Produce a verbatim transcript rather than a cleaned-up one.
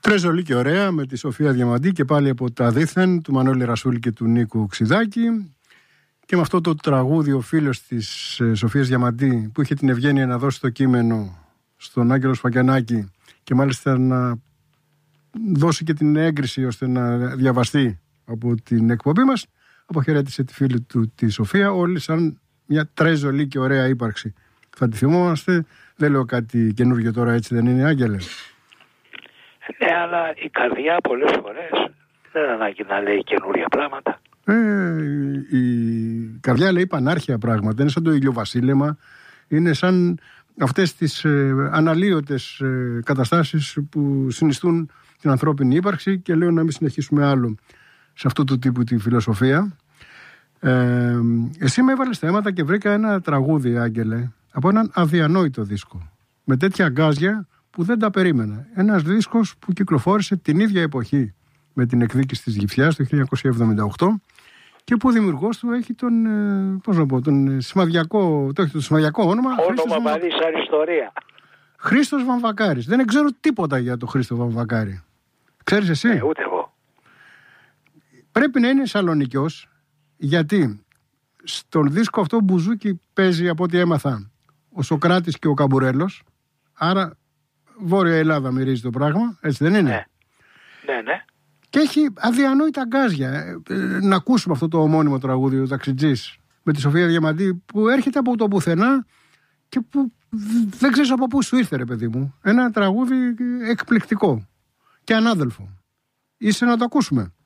Τρεζολή και ωραία με τη Σοφία Διαμαντή και πάλι από τα δίθεν του Μανώλη Ρασούλη και του Νίκου Ξιδάκη. Και με αυτό το τραγούδι ο φίλος της ε, Σοφίας Διαμαντή που είχε την ευγένεια να δώσει το κείμενο στον Άγγελο Σφακιανάκη και μάλιστα να δώσει και την έγκριση ώστε να διαβαστεί από την εκπομπή μας, αποχαιρέτησε τη φίλη του τη Σοφία, όλοι σαν μια τρεζολή και ωραία ύπαρξη. Θα τη θυμόμαστε, δεν λέω κάτι καινούργιο τώρα, έτσι δεν είναι, Άγγελε? Ναι, αλλά η καρδιά πολλές φορές δεν ανάγκη να λέει καινούρια πράγματα. Ε, η καρδιά λέει πανάρχια πράγματα, είναι σαν το ηλιοβασίλεμα, είναι σαν αυτές τις ε, αναλύωτες ε, καταστάσεις που συνιστούν την ανθρώπινη ύπαρξη, και λέω να μην συνεχίσουμε άλλο σε αυτού του τύπου τη φιλοσοφία. Ε, εσύ με έβαλες θέματα και βρήκα ένα τραγούδι, Άγγελε, από έναν αδιανόητο δίσκο, με τέτοια αγκάζια που δεν τα περίμενα. Ένας δίσκος που κυκλοφόρησε την ίδια εποχή με την εκδίκηση της Γυφσιάς το χίλια εννιακόσια εβδομήντα οκτώ και που ο δημιουργός του έχει τον, πώς να πω, τον σημαδιακό, το έχει το σημαδιακό όνομα. Όνομα Μαρής Αριστορία. Χρήστος Βαμβακάρης. Δεν ξέρω τίποτα για τον Χρήστο Βαμβακάρη. Ξέρεις εσύ? Ε, ούτε εγώ. Πρέπει να είναι Σαλονικιός, γιατί στον δίσκο αυτό μπουζούκι παίζει, από ό,τι έμαθα, ο Σοκράτης και ο Καμπουρέλος. Άρα Βόρεια Ελλάδα μυρίζει το πράγμα, έτσι δεν είναι? Ναι, ναι, ναι. Και έχει αδιανόητα γκάζια. Ε, να ακούσουμε αυτό το ομώνυμο τραγούδι, ο Ταξιτζής, με τη Σοφία Διαμαντή, που έρχεται από το πουθενά και που δεν ξέρεις από πού σου ήρθε, ρε παιδί μου. Ένα τραγούδι εκπληκτικό και ανάδελφο. Είσαι να το ακούσουμε?